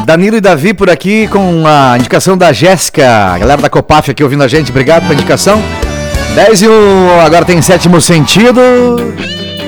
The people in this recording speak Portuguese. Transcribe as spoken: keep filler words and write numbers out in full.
Danilo e Davi por aqui com a indicação da Jéssica, a galera da Copaf aqui ouvindo a gente, obrigado pela indicação. dez e um, agora tem Sétimo Sentido.